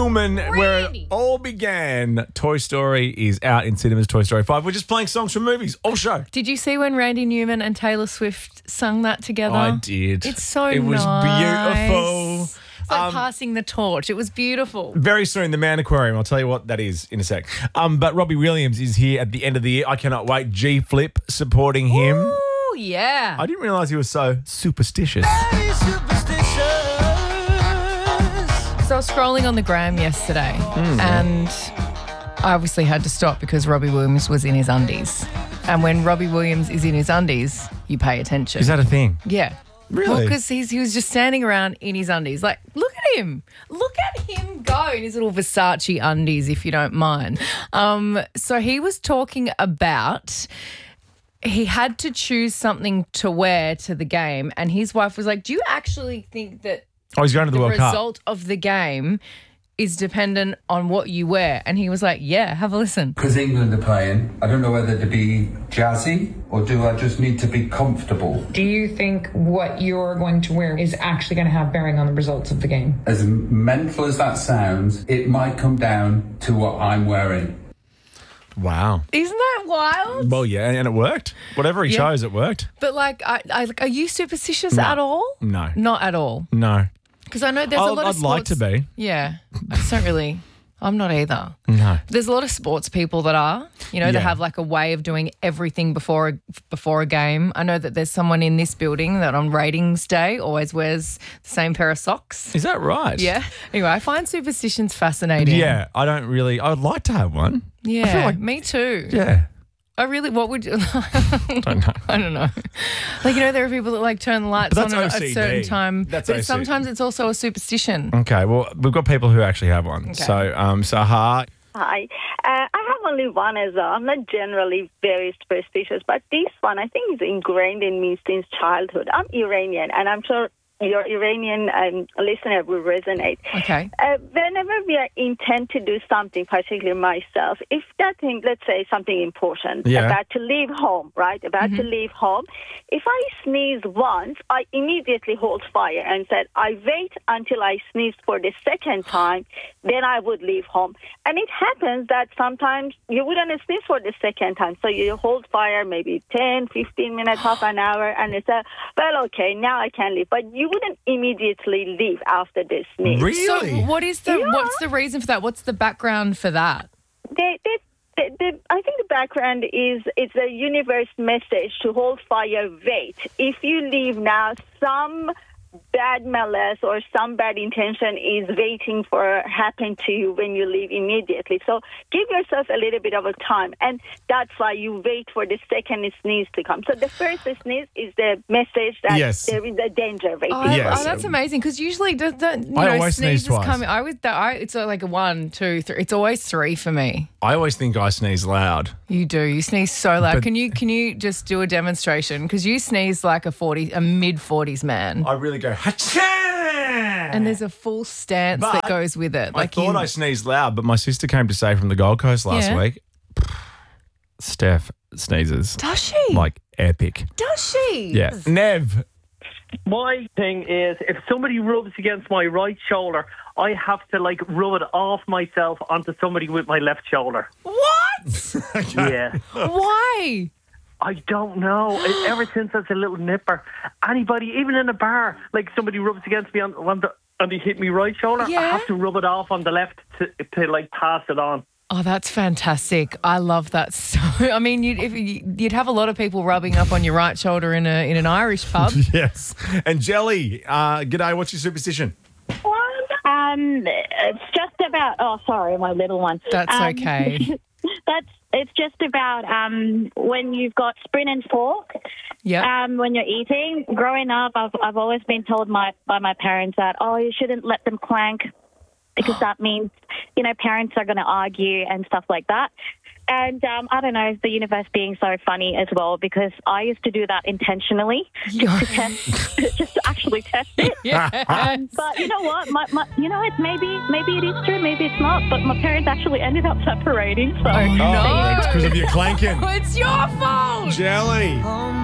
Newman, where it Randy. all began. Toy Story is out in cinemas, Toy Story 5. We're just playing songs from movies, all show. Did you see when Randy Newman and Taylor Swift sung that together? I did. It's so It was nice. beautiful. It's like passing the torch. It was beautiful. Very soon, the Man Aquarium. I'll tell you what that is in a sec. But Robbie Williams is here at the end of the year. I cannot wait. G Flip supporting him. Oh, yeah. I didn't realise he was so superstitious. So I was scrolling on the gram yesterday and I obviously had to stop because Robbie Williams was in his undies. And when Robbie Williams is in his undies, you pay attention. Is that a thing? Yeah. Really? Well, because he was just standing around in his undies. Like, look at him. Look at him go in his little Versace undies, if you don't mind. So he was talking about he had to choose something to wear to the game. And his wife was like, do you actually think that Oh, he's going to the World Cup. result of the game is dependent on what you wear? And he was like, yeah, have a listen. Because England are playing, I don't know whether to be jazzy or do I just need to be comfortable. Do you think what you're going to wear is actually going to have bearing on the results of the game? As mental as that sounds, it might come down to what I'm wearing. Wow. Isn't that wild? Well, yeah, and it worked. Whatever he chose, it worked. But like, are you superstitious at all? No. Not at all. No. Because I know there's a lot of I'd like to sports- be. Yeah. I just don't really. I'm not either. No. There's a lot of sports people that are, they Yeah. have like a way of doing everything before a game. I know that there's someone in this building that on ratings day always wears the same pair of socks. Is that right? Yeah. Anyway, I find superstitions fascinating. Yeah, I would like to have one. Yeah. I feel like, me too. yeah. What would you? I don't know. I don't know. Like, there are people that like turn the lights But on that's at a OCD. certain time. That's but OCD. sometimes it's also a superstition. Okay, well, we've got people who actually have one. Okay. So, Sahar, Hi. I have only one as well. I'm not generally very superstitious, but this one I think is ingrained in me since childhood. I'm Iranian, and I'm sure your Iranian listener will resonate. Okay. Whenever we are intent to do something, particularly myself, if that thing, let's say something important, Yeah. about to leave home, right? About to leave home, if I sneeze once, I immediately hold fire and said, I wait until I sneeze for the second time, then I would leave home. And it happens that sometimes you wouldn't sneeze for the second time. So you hold fire maybe 10, 15 minutes, half an hour, and it's well, okay, now I can leave. But you wouldn't immediately leave after the sneeze. really? So what's the reason for that? What's the background for that? I think the background is it's a universe message to hold fire, wait. If you leave now, some bad malice or some bad intention is waiting for happen to you when you leave immediately. So give yourself a little bit of a time, and that's why you wait for the second sneeze to come. So the first sneeze is the message that Yes. there is a danger waiting. Yes. That's amazing because usually I always sneeze sneezes twice. coming. It's like a 1, 2, 3. It's always 3 for me. I always think I sneeze loud. You do. You sneeze so loud. But- Can you just do a demonstration? Because you sneeze like a mid-40s man. I really go, ha-cha! And there's a full stance But that goes with it. I thought I sneezed loud, but my sister came to say from the Gold Coast last Yeah. week, Steph sneezes Does she? like epic. Does she? Yeah. Nev. My thing is, if somebody rubs against my right shoulder, I have to rub it off myself onto somebody with my left shoulder. What? Yeah. Why? I don't know. Ever since I was a little nipper, anybody, even in a bar, somebody rubs against me and they hit me right shoulder, Yeah. I have to rub it off on the left to pass it on. Oh, that's fantastic. I love that. So, I mean, you'd have a lot of people rubbing up on your right shoulder in an Irish pub. Yes. And Jelly, g'day, what's your superstition? It's just about. Oh, sorry, my little one. That's okay. It's just about when you've got spoon and fork. Yeah. When you're eating. Growing up, I've always been told by my parents that you shouldn't let them clank because that means parents are going to argue and stuff like that. And I don't know, the universe being so funny as well, because I used to do that intentionally just to actually test it. But you know what? Maybe it is true, maybe it's not. But my parents actually ended up separating. So Oh, no. That's because of your clanking. It's your fault. Jelly.